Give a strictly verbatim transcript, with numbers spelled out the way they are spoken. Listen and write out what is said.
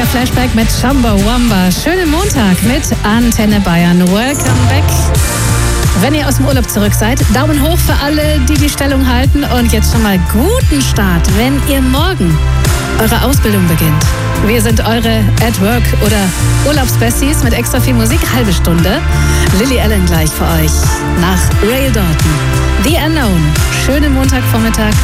Flashback mit Chumbawamba. Schönen Montag mit Antenne Bayern. Welcome back. Wenn ihr aus dem Urlaub zurück seid, Daumen hoch für alle, die die Stellung halten. Und jetzt schon mal guten Start, wenn ihr morgen eure Ausbildung beginnt. Wir sind eure At Work oder Urlaubsbesties mit extra viel Musik. Halbe Stunde. Lily Allen gleich für euch. Nach Ray Dalton. The Unknown. Schönen Montagvormittag.